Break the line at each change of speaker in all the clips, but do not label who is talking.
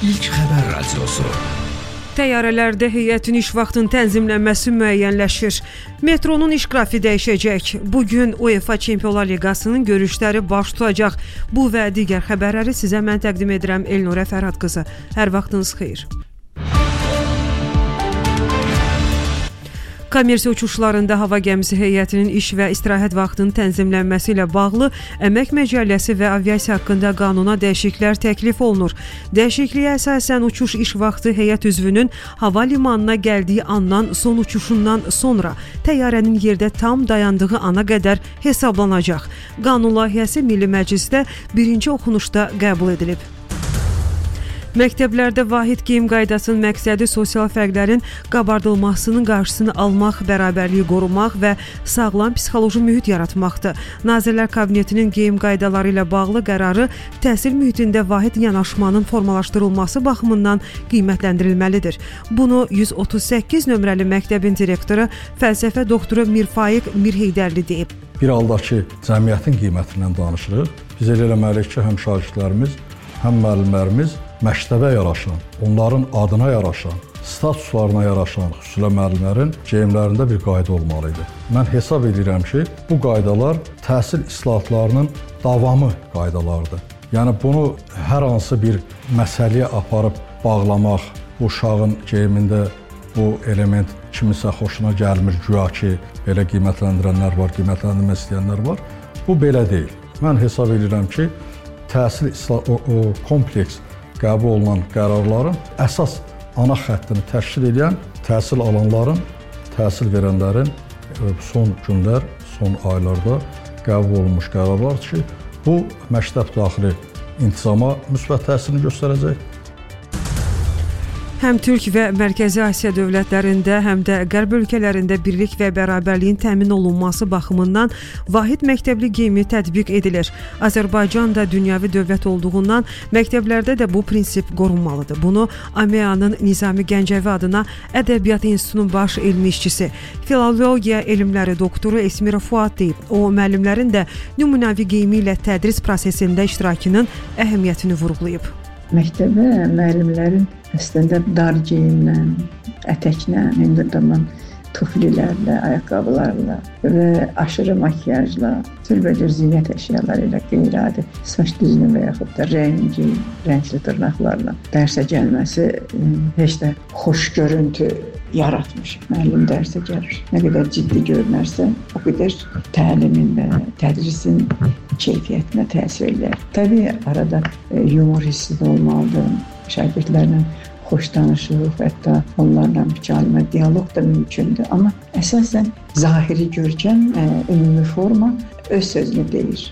İlk Xəbər Radiosu.
Təyyarələrdə heyətin iş vaxtının tənzimlənməsi müəyyənləşir. Metronun iş qrafiqi dəyişəcək. Bugün UEFA Çempionlar Liqasının görüşləri baş tutacaq. Bu və digər xəbərləri sizə mən təqdim edirəm Elnurə Fərhad qızı. Hər vaxtınız xeyir. Kommersiya uçuşlarında hava gəmisi heyətinin iş və istirahət vaxtının tənzimlənməsi ilə bağlı Əmək Məcəlləsi və aviasiya haqqında qanuna dəyişikliklər təklif olunur. Dəyişikliyə əsasən uçuş iş vaxtı heyət üzvünün hava limanına gəldiyi andan son uçuşundan sonra təyyarənin yerdə tam dayandığı ana qədər hesablanacaq. Qanun layihəsi Milli Məclisdə birinci oxunuşda qəbul edilib. Məktəblərdə vahid geyim qaydasının məqsədi sosial fərqlərin qabardılmasının qarşısını almaq, bərabərliyi qorumaq və sağlam psixoloji mühit yaratmaqdır. Nazirlər Kabinetinin geyim qaydaları ilə bağlı qərarı təhsil mühitində vahid yanaşmanın formalaşdırılması baxımından qiymətləndirilməlidir. Bunu 138 nömrəli məktəbin direktoru, fəlsəfə doktoru Mirfaiq Mirheydərli deyib.
Bir haldakı cəmiyyətin qiymətindən danışırıq. Biz elə eləməliyik ki, həm şagirdlərimiz, həm müəllimlərimiz məktəbə yaraşan, onların adına yaraşan, statuslarına yaraşan xüsusilə müəllimlərin geyimlərində bir qayda olmalıdır. Mən hesab edirəm ki, bu qaydalar təhsil islahatlarının davamı qaydalardır. Yəni bunu hər hansı bir məsələyə aparıb bağlamaq, bu uşağın geyimində bu element kimisə xoşuna gəlmir, güya ki, belə qiymətləndirənlər var, qiymətləndirmək istəyənlər var. Bu belə deyil. Mən hesab edirəm ki, təhsil kompleks qəbul olunan qərarların əsas ana xəttini təşkil edən təhsil alanların, təhsil verənlərin son günlər, son aylarda qəbul olunmuş qərarlar ki, bu məktəb daxili intizama müsbət təsirini göstərəcək.
Həm Türk və Mərkəzi Asiya dövlətlərində, həm də Qərb ölkələrində birlik və bərabərliyin təmin olunması baxımından vahid məktəbli geyimi tətbiq edilir. Azərbaycan da dünyəvi dövlət olduğundan məktəblərdə də bu prinsip qorunmalıdır. Bunu AMEA-nın Nizami Gəncəvi adına Ədəbiyyat İnstitutunun baş elmi işçisi, filologiya elmləri doktoru Esmira Fuad deyib. O, müəllimlərin də nümunəvi geyimi ilə tədris prosesində iştirakının əhəmiyyətini vurğulayıb.
Məktəbə müəllimlərin əslində dar geyimlə, ətəklə, hündürdaman tuflilərlə, ayaqqabılarla və aşırı makiyajla, türbəcür zinət əşyaları ilə qeyri-adi saç düzünü və yaxud da rəngli dırnaqlarla dərsə gəlməsi heç də xoş görüntü yaratmış. Müəllim dərsə gəlir. Nə qədər ciddi görünərsə, o qədər təlimin və tədrisin keyfiyyətinə təsir edir. Təbii arada yumor hissi də olmalıdır. Şagirdlərlə xoş danışıq, hətta onlarla mükalimə, dialoq da mümkündür. Amma əsasən zahiri görkəm, ümumi forma öz sözünü deyir.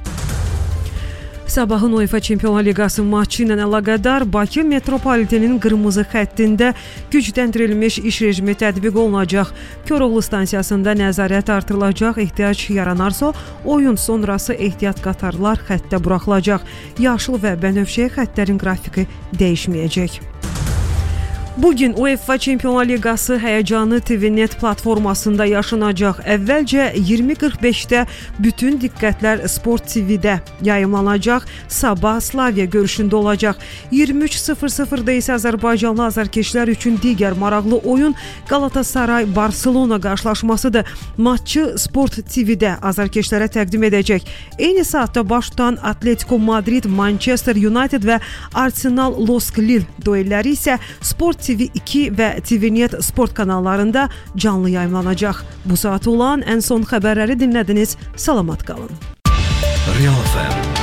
Sabahın UEFA Çempionlar Liqası maçı ilə əlaqədar Bakı metropoliteninin qırmızı xəttində gücləndirilmiş iş rejimi tətbiq olunacaq. Koroğlu stansiyasında nəzarət artırılacaq, ehtiyac yaranarsa oyun sonrası ehtiyat qatarlar xəttə buraxılacaq. Yaşıl və bənövşəyi xəttlərin qrafiki dəyişməyəcək. Bugün UEFA Çempionlar Liqası həyəcanı TVNet platformasında yaşanacaq. Əvvəlcə 20:45-də bütün diqqətlər Sport TV-də yayımlanacaq. Sabah Slavia görüşündə olacaq. 23:00-da isə Azərbaycanlı azarkeşlər üçün digər maraqlı oyun Galatasaray-Barselona qarşılaşmasıdır. Maçı Sport TV-də azarkeşlərə təqdim edəcək. Eyni saatda baş tutan Atletico Madrid, Manchester United və Arsenal Lask Lille duelləri isə Sport TV 2 və TVNet Sport kanallarında canlı yayımlanacaq. Bu saat olan ən son xəbərləri dinlədiniz. Salamat qalın.
Real FM